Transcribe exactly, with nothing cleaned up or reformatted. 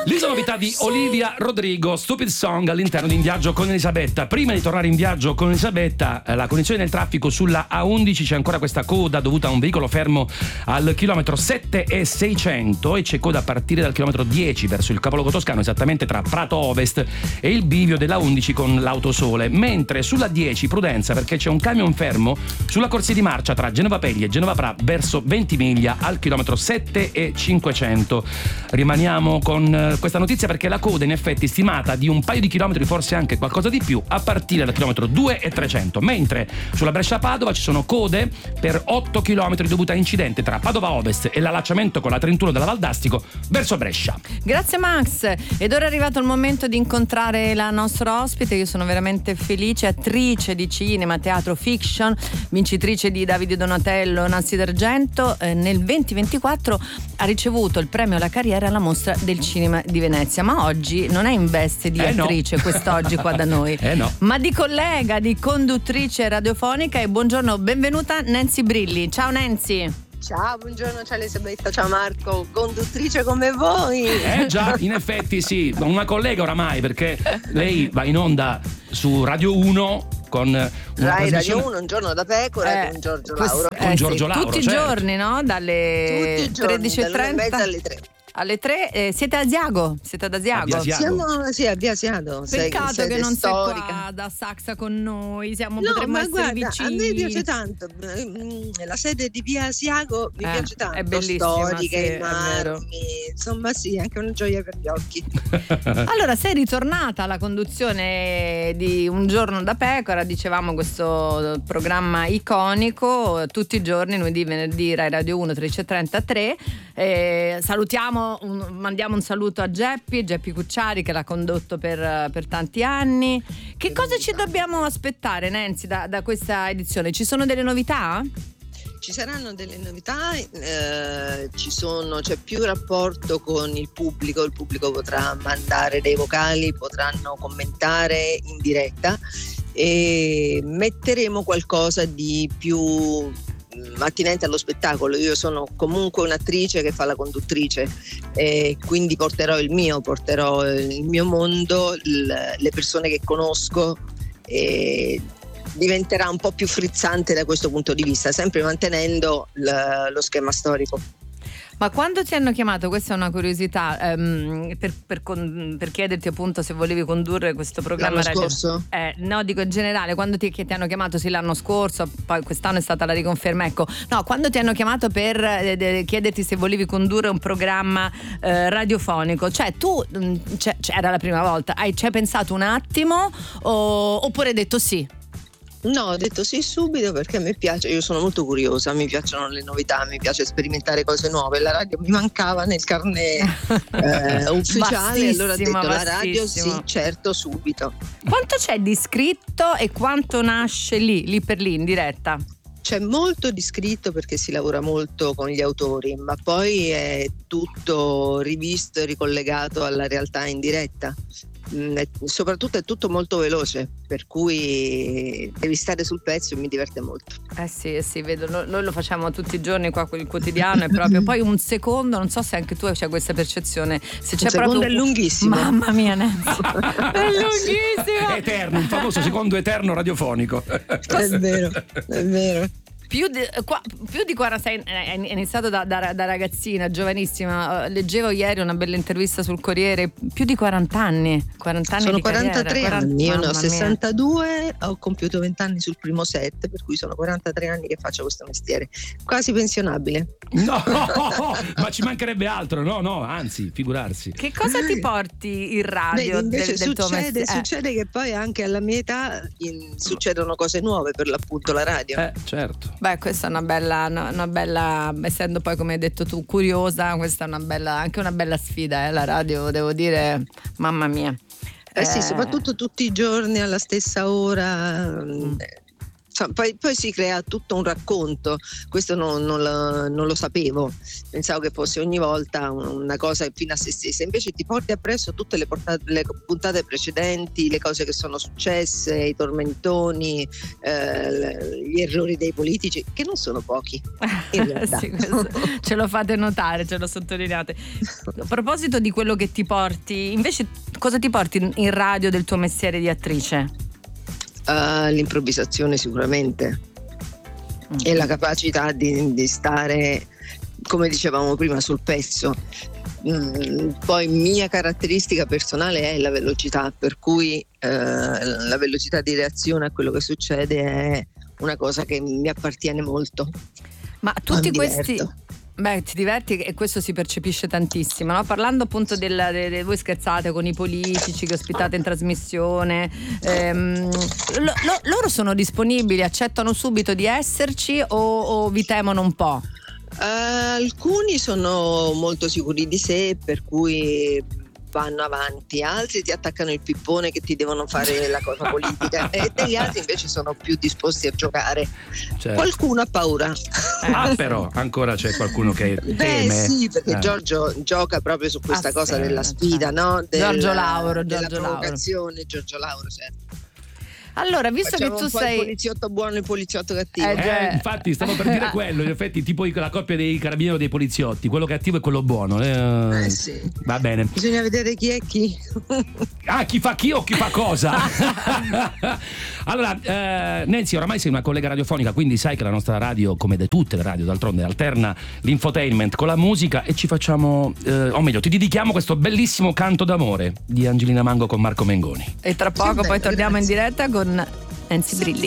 L'isola novità di Olivia Rodrigo, Stupid Song, all'interno di In Viaggio con Elisabetta. Prima di tornare in viaggio con Elisabetta, la condizione del traffico sulla A undici, c'è ancora questa coda dovuta a un veicolo fermo al chilometro sette e seicento e c'è coda a partire dal chilometro dieci verso il capoluogo toscano, esattamente tra Prato Ovest e il bivio della undici con l'Autosole. Mentre sulla dieci prudenza, perché c'è un camion fermo sulla corsia di marcia tra Genova Pegli e Genova Pra verso Ventimiglia al chilometro sette e cinquecento. Rimaniamo con questa notizia perché la coda in effetti stimata di un paio di chilometri, forse anche qualcosa di più, a partire dal chilometro due e trecento, mentre sulla Brescia-Padova ci sono code per otto chilometri dovute a incidente tra Padova Ovest e l'allacciamento con la trentuno della Valdastico verso Brescia. Grazie Max, ed ora è arrivato il momento di incontrare la nostra ospite. Io sono veramente felice, attrice di cinema, teatro, fiction, vincitrice di Davide Donatello, Nastri d'Argento. Eh, nel duemilaventiquattro ha ricevuto il premio alla carriera alla Mostra del Cinema di Venezia, ma oggi non è in veste di eh attrice no. quest'oggi qua da noi, eh no. ma di collega, di conduttrice radiofonica. E buongiorno, benvenuta Nancy Brilli. Ciao Nancy. Ciao, buongiorno, ciao Elisabetta, ciao Marco, conduttrice come voi. Eh già, in effetti sì, una collega oramai, perché lei va in onda su Radio uno con una Rai Radio uno, Un giorno da pecora, eh, con Giorgio quest- Lauro. Con eh, Giorgio sì, Lauro, tutti certo. i giorni, no? Dalle Tutti i giorni, tredici e dalle una e trenta mezza alle tre. Alle tre, eh, siete a Asiago? Siete ad Asiago? A Biasiago. Siamo, sì, a Biasiado. Peccato sei, che non storica. sei qua da Saxa con noi, siamo, No, potremmo ma essere guarda, vicini. a me piace tanto. La sede di Via Asiago mi Eh, piace tanto. è bellissima, Storica, sì, i è vero. marmi, insomma, sì, è anche una gioia per gli occhi. Allora, sei ritornata alla conduzione di Un giorno da pecora, dicevamo, questo programma iconico, tutti i giorni, lunedì, venerdì, Rai Radio uno, tredici e trentatré. Eh, salutiamo, un, mandiamo un saluto a Geppi, Geppi Cucciari, che l'ha condotto per, per tanti anni. Che cosa ci dobbiamo aspettare, Nancy, da, da questa edizione? Ci sono delle novità? Ci saranno delle novità, eh, ci sono, c'è più rapporto con il pubblico, il pubblico potrà mandare dei vocali, potranno commentare in diretta e metteremo qualcosa di più attinente allo spettacolo. Io sono comunque un'attrice che fa la conduttrice e quindi porterò il mio, porterò il mio mondo, il, le persone che conosco, e diventerà un po' più frizzante da questo punto di vista, sempre mantenendo l- lo schema storico. Ma quando ti hanno chiamato, questa è una curiosità, ehm, per, per, con, per chiederti appunto se volevi condurre questo programma L'anno radio. scorso? Eh, no, dico in generale, quando ti, che ti hanno chiamato, sì, l'anno scorso, poi quest'anno è stata la riconferma, ecco. No, quando ti hanno chiamato per eh, de, chiederti se volevi condurre un programma eh, radiofonico, cioè tu, mh, cioè, era la prima volta, hai, ci hai pensato un attimo o, oppure hai detto sì? No, ho detto sì subito perché mi piace, io sono molto curiosa, mi piacciono le novità, mi piace sperimentare cose nuove. La radio mi mancava nel carnet eh, ufficiale, allora ho detto la radio sì, certo, subito. Quanto c'è di scritto e quanto nasce lì, lì per lì, in diretta? C'è molto di scritto perché si lavora molto con gli autori, ma poi è tutto rivisto e ricollegato alla realtà in diretta. Mm, è, soprattutto è tutto molto veloce, per cui devi stare sul pezzo e mi diverte molto. Eh sì, eh sì, vedo, noi, noi lo facciamo tutti i giorni qua con il quotidiano, è proprio poi un secondo, non so se anche tu hai questa percezione, se c'è un secondo proprio è lunghissimo. Mamma mia, Nancy, è lunghissimo. Eterno, un famoso secondo eterno radiofonico. È vero, è vero. Più di, qua, più di quaranta, è iniziato da, da, da ragazzina, giovanissima. Leggevo ieri una bella intervista sul Corriere. Più di quaranta anni. quaranta anni sono di quarantatré carriera, anni, io ne ho mamma mia. sessantadue, ho compiuto venti anni sul primo set, per cui sono quarantatré anni che faccio questo mestiere. Quasi pensionabile. No, ma ci mancherebbe altro, no, no, anzi, figurarsi. Che cosa ti porti in radio? Beh, invece del, del tuo succede, mestiere? succede che poi anche alla mia età in, succedono cose nuove, per l'appunto la radio. Eh, certo. Beh, questa è una bella, una bella, essendo poi come hai detto tu curiosa, questa è una bella, anche una bella sfida, eh, la radio, devo dire, mamma mia. Eh, eh sì, soprattutto tutti i giorni alla stessa ora. Mm. Poi, poi si crea tutto un racconto, questo non, non, lo, non lo sapevo, pensavo che fosse ogni volta una cosa fino a se stessa, invece ti porti appresso tutte le, portate, le puntate precedenti, le cose che sono successe, i tormentoni, eh, gli errori dei politici, che non sono pochi in realtà. Sì, ce lo fate notare, ce lo sottolineate. A proposito di quello che ti porti, invece cosa ti porti in radio del tuo mestiere di attrice? Uh, l'improvvisazione sicuramente mm. e la capacità di, di stare, come dicevamo prima, sul pezzo. Mm, poi mia caratteristica personale è la velocità, per cui uh, la velocità di reazione a quello che succede è una cosa che mi appartiene molto. Ma tutti questi... Beh, ti diverti e questo si percepisce tantissimo, no? Parlando appunto del, de, de, voi scherzate con i politici che ospitate in trasmissione, ehm, lo, lo, loro sono disponibili, accettano subito di esserci o, o vi temono un po'? Uh, alcuni sono molto sicuri di sé, per cui vanno avanti, altri ti attaccano il pippone che ti devono fare la cosa politica e degli altri invece sono più disposti a giocare. Certo. Qualcuno ha paura. Ah, però ancora c'è qualcuno che teme. Beh sì, perché eh. Giorgio gioca proprio su questa ah, cosa sì, della sfida, certo. no? Del, Giorgio Lauro, della Giorgio provocazione, Lauro. Giorgio Lauro, certo. Allora, visto Facciamo che tu un po' sei il poliziotto buono e il poliziotto cattivo. Eh, eh, infatti stavo per dire quello, in effetti tipo la coppia dei carabinieri o dei poliziotti, quello cattivo e quello buono. Eh, eh sì. Va bene. Bisogna vedere chi è chi. Ah, chi fa chi o chi fa cosa? Allora, eh, Nancy, oramai sei una collega radiofonica, quindi sai che la nostra radio, come di tutte le radio d'altronde, alterna l'infotainment con la musica e ci facciamo, eh, o meglio, ti dedichiamo questo bellissimo canto d'amore di Angelina Mango con Marco Mengoni. E tra poco poi torniamo in diretta con Nancy Brilli.